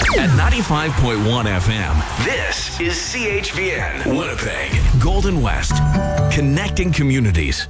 At 95.1 FM, this is CHVN, Winnipeg, Golden West, connecting communities.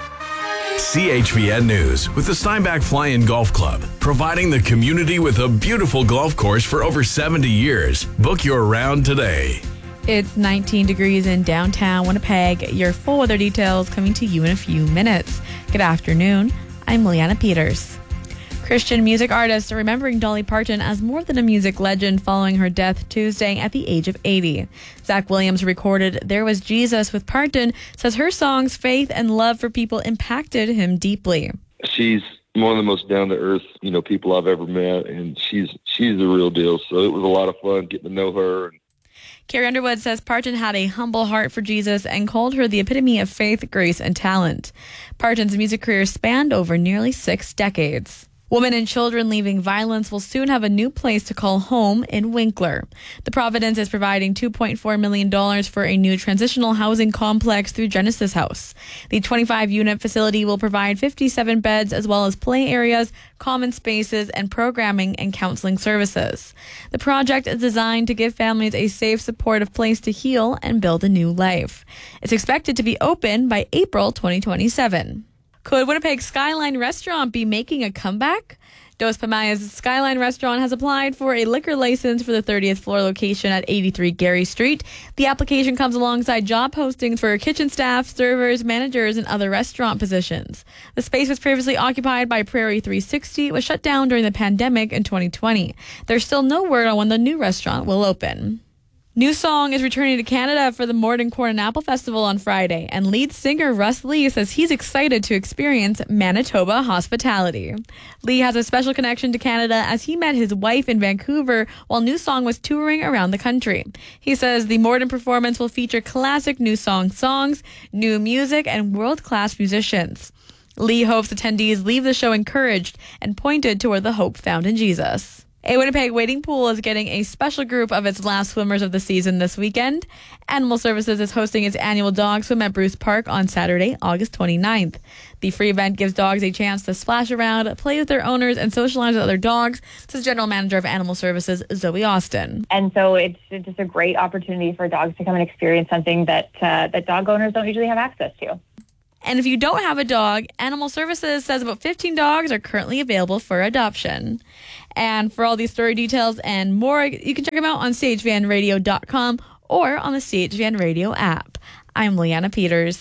CHVN News with the Steinbach Fly-In Golf Club, providing the community with a beautiful golf course for over 70 years. Book your round today. It's 19 degrees in downtown Winnipeg. Your full weather details coming to you in a few minutes. Good afternoon. I'm Liana Peters. Christian music artists are remembering Dolly Parton as more than a music legend following her death Tuesday at the age of 80. Zach Williams recorded There Was Jesus with Parton, says her songs, faith and love for people impacted him deeply. She's one of the most down-to-earth, people I've ever met, and she's the real deal. So it was a lot of fun getting to know her. Carrie Underwood says Parton had a humble heart for Jesus and called her the epitome of faith, grace, and talent. Parton's music career spanned over nearly 6 decades. Women and children leaving violence will soon have a new place to call home in Winkler. The Providence is providing $2.4 million for a new transitional housing complex through Genesis House. The 25-unit facility will provide 57 beds as well as play areas, common spaces, and programming and counseling services. The project is designed to give families a safe, supportive place to heal and build a new life. It's expected to be open by April 2027. Could Winnipeg Skyline Restaurant be making a comeback? Dos Pamaya's Skyline Restaurant has applied for a liquor license for the 30th floor location at 83 Gary Street. The application comes alongside job postings for kitchen staff, servers, managers, and other restaurant positions. The space was previously occupied by Prairie 360. It was shut down during the pandemic in 2020. There's still no word on when the new restaurant will open. New Song is returning to Canada for the Morden Corn and Apple Festival on Friday, and lead singer Russ Lee says he's excited to experience Manitoba hospitality. Lee has a special connection to Canada as he met his wife in Vancouver while New Song was touring around the country. He says the Morden performance will feature classic New Song songs, new music, and world-class musicians. Lee hopes attendees leave the show encouraged and pointed toward the hope found in Jesus. A Winnipeg wading pool is getting a special group of its last swimmers of the season this weekend. Animal Services is hosting its annual dog swim at Bruce Park on Saturday, August 29th. The free event gives dogs a chance to splash around, play with their owners, and socialize with other dogs, says General Manager of Animal Services, Zoe Austin. And so it's just a great opportunity for dogs to come and experience something that dog owners don't usually have access to. And if you don't have a dog, Animal Services says about 15 dogs are currently available for adoption. And for all these story details and more, you can check them out on chvnradio.com or on the CHVN Radio app. I'm Liana Peters.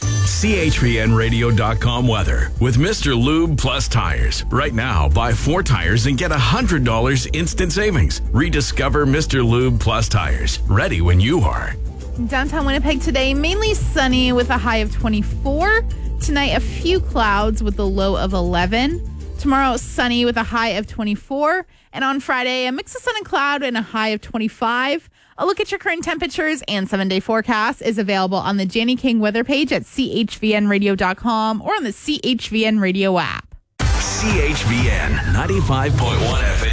CHVNradio.com weather with Mr. Lube Plus Tires. Right now, buy 4 tires and get $100 instant savings. Rediscover Mr. Lube Plus Tires. Ready when you are. Downtown Winnipeg today, mainly sunny with a high of 24. Tonight, a few clouds with a low of 11. Tomorrow, sunny with a high of 24. And on Friday, a mix of sun and cloud and a high of 25. A look at your current temperatures and 7-day forecast is available on the Janny King weather page at chvnradio.com or on the CHVN Radio app. CHVN 95.1 FM.